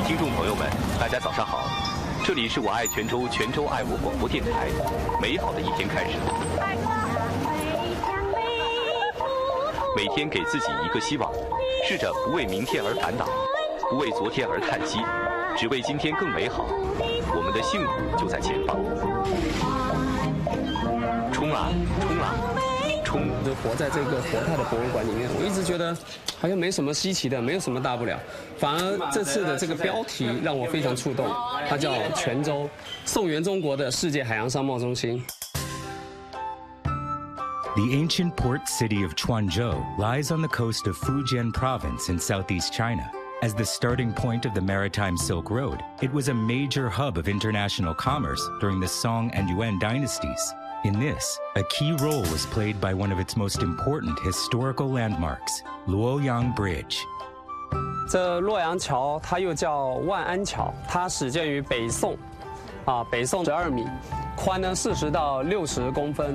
听众朋友们，大家早上好，这里是我爱泉州，泉州爱我广播电台。美好的一天开始了，每天给自己一个希望，试着不为明天而烦恼，不为昨天而叹息，只为今天更美好。我们的幸福就在前方。冲啊，冲啊！ 就活在这个活态的博物馆里面，我一直觉得好像没什么稀奇的，没有什么大不了。反而这次的这个标题让我非常触动，它叫泉州，宋元中国的世界海洋商贸中心。 The ancient port city of Quanzhou lies on the coast of Fujian Province in southeast China. As the starting point of the maritime Silk Road, it was a major hub of international commerce during the Song and Yuan dynasties. In this, a key role was played by one of its most important historical landmarks, Luoyang Bridge. 这洛阳桥它又叫万安桥，它始建于北宋，北宋12米，宽呢40到60公分。